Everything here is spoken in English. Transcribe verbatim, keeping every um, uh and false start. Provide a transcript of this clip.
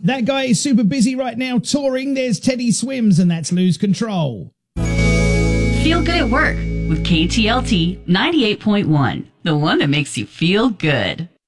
That guy is super busy right now touring. There's Teddy Swims, and that's Lose Control. Feel good at work with K T L T ninety-eight point one, the one that makes you feel good.